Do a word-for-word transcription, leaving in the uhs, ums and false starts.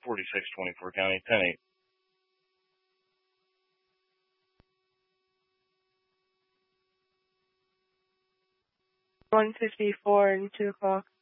forty-six twenty-four County, ten eight. one fifty-four and two o'clock.